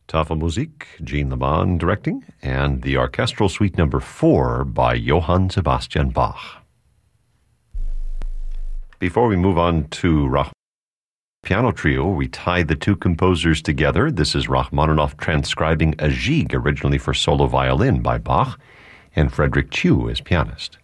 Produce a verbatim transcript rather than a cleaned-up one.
Tafelmusik, Jean Leman directing, and the Orchestral Suite Number four by Johann Sebastian Bach. Before we move on to Rachmaninoff Piano Trio, we tie the two composers together. This is Rachmaninoff transcribing a Gigue, originally for solo violin by Bach, and Frederick Chew as pianist.